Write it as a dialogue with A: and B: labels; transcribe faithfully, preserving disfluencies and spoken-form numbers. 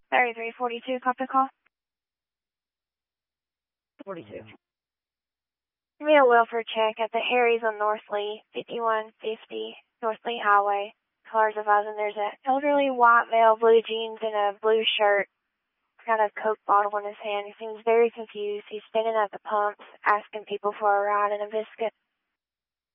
A: thirty-three forty-two, copy call.
B: forty-two.
A: Give me a welfare check at the Harry's on North Lee, fifty-one fifty North Lee Highway. Cars advising there's an elderly white male, blue jeans and a blue shirt, got a Coke bottle in his hand. He seems very confused. He's standing at the pumps asking people for a ride and a biscuit.